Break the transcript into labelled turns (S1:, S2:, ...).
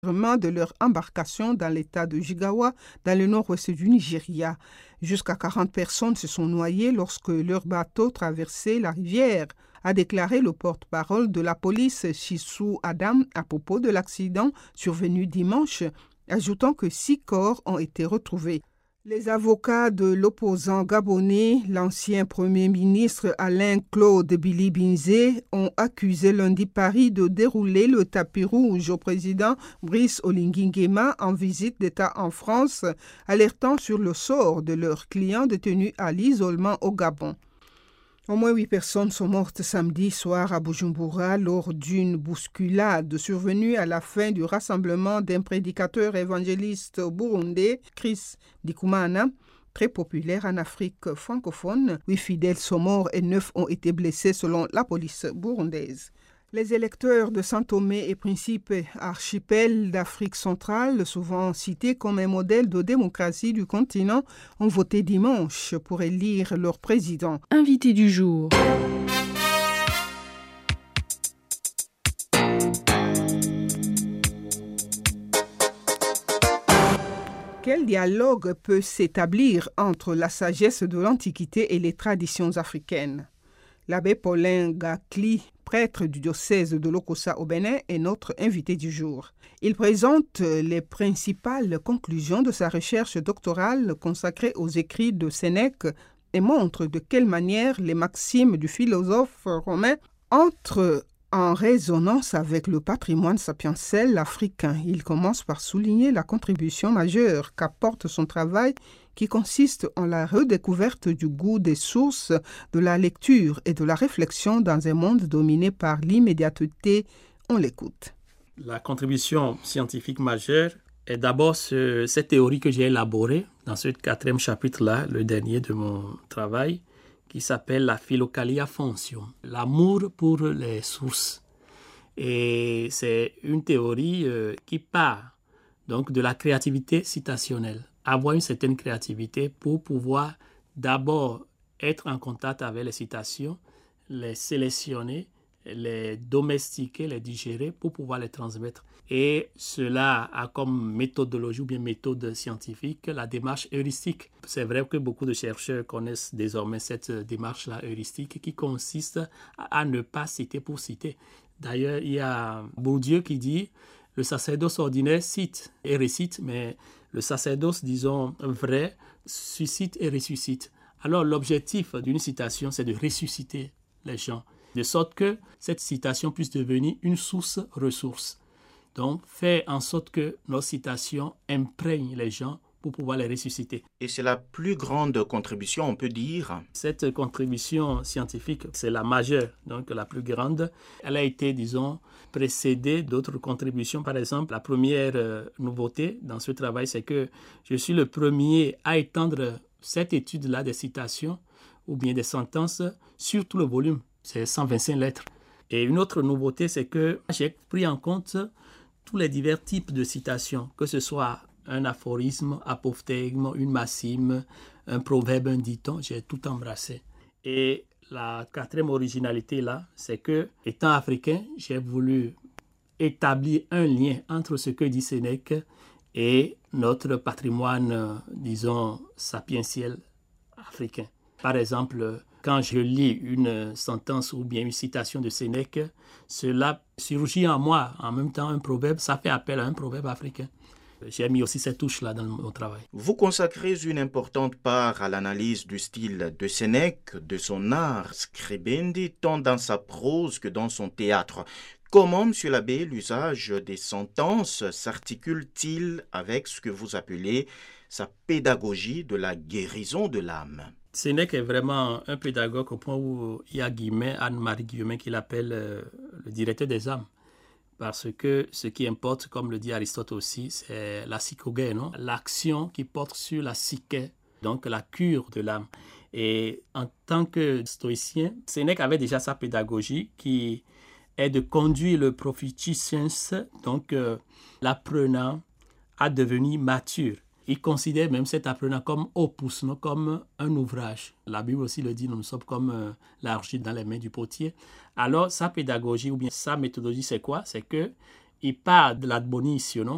S1: de leur embarcation dans l'état de Jigawa, dans le nord-ouest du Nigeria. Jusqu'à 40 personnes se sont noyées lorsque leur bateau traversait la rivière, a déclaré le porte-parole de la police Shisu Adam à propos de l'accident survenu dimanche, ajoutant que 6 corps ont été retrouvés. Les avocats de l'opposant gabonais, l'ancien Premier ministre Alain-Claude Billy-Binzé, ont accusé lundi Paris de dérouler le tapis rouge au président Brice Oligui Nguema en visite d'État en France, alertant sur le sort de leurs clients détenus à l'isolement au Gabon. Au moins 8 personnes sont mortes samedi soir à Bujumbura lors d'une bousculade survenue à la fin du rassemblement d'un prédicateur évangéliste burundais, Chris Ndikumana, très populaire en Afrique francophone. 8 fidèles sont morts et 9 ont été blessés selon la police burundaise. Les électeurs de São Tomé et Principe, archipel d'Afrique centrale, souvent cité comme un modèle de démocratie du continent, ont voté dimanche pour élire leur président.
S2: Invité du jour.
S1: Quel dialogue peut s'établir entre la sagesse de l'Antiquité et les traditions africaines? L'abbé Paulin Gakli, prêtre du diocèse de Lokossa au Bénin, est notre invité du jour. Il présente les principales conclusions de sa recherche doctorale consacrée aux écrits de Sénèque et montre de quelle manière les maximes du philosophe romain entrent en résonance avec le patrimoine sapientiel africain. Il commence par souligner la contribution majeure qu'apporte son travail qui consiste en la redécouverte du goût des sources, de la lecture et de la réflexion dans un monde dominé par l'immédiateté. On l'écoute.
S3: La contribution scientifique majeure est d'abord cette théorie que j'ai élaborée dans ce 4e chapitre-là, le dernier de mon travail, qui s'appelle la philokalia foncium, l'amour pour les sources. Et c'est une théorie qui part donc de la créativité citationnelle. Avoir une certaine créativité pour pouvoir d'abord être en contact avec les citations, les sélectionner, les domestiquer, les digérer pour pouvoir les transmettre. Et cela a comme méthodologie ou bien méthode scientifique la démarche heuristique. C'est vrai que beaucoup de chercheurs connaissent désormais cette démarche-là heuristique qui consiste à ne pas citer pour citer. D'ailleurs, il y a Bourdieu qui dit « Le sacerdoce ordinaire cite et récite, mais le sacerdoce, disons, vrai, suscite et ressuscite. » Alors, l'objectif d'une citation, c'est de ressusciter les gens, de sorte que cette citation puisse devenir une source-ressource. Donc, faire en sorte que nos citations imprègnent les gens pour pouvoir les ressusciter.
S4: Et c'est la plus grande contribution, on peut dire.
S3: Cette contribution scientifique, c'est la majeure, donc la plus grande. Elle a été, disons, précédée d'autres contributions. Par exemple, la première nouveauté dans ce travail, c'est que je suis le premier à étendre cette étude-là des citations ou bien des sentences sur tout le volume. C'est 125 lettres. Et une autre nouveauté, c'est que j'ai pris en compte tous les divers types de citations, que ce soit un aphorisme, apophthegme, une maxime, un proverbe, un dicton, j'ai tout embrassé. Et la 4e originalité là, c'est que, étant africain, j'ai voulu établir un lien entre ce que dit Sénèque et notre patrimoine, disons, sapientiel africain. Par exemple, quand je lis une sentence ou bien une citation de Sénèque, cela surgit en moi. En même temps, un proverbe, ça fait appel à un proverbe africain. J'ai mis aussi cette touche-là dans mon travail.
S4: Vous consacrez une importante part à l'analyse du style de Sénèque, de son art scribendi, tant dans sa prose que dans son théâtre. Comment, monsieur l'abbé, l'usage des sentences s'articule-t-il avec ce que vous appelez sa pédagogie de la guérison de l'âme?
S3: Sénèque est vraiment un pédagogue au point où il y a Guillemin, Anne-Marie Guillemin, qu'il appelle le directeur des âmes. Parce que ce qui importe, comme le dit Aristote aussi, c'est la psychogé, non? L'action qui porte sur la psyché, donc la cure de l'âme. Et en tant que stoïcien, Sénèque avait déjà sa pédagogie qui est de conduire le prophèticien, donc l'apprenant, à devenir mature. Il considère même cet apprenant comme opus, non, comme un ouvrage. La Bible aussi le dit, nous sommes comme l'argile dans les mains du potier. Alors, sa pédagogie ou bien sa méthodologie, c'est quoi? C'est qu'il part de l'admonition, non?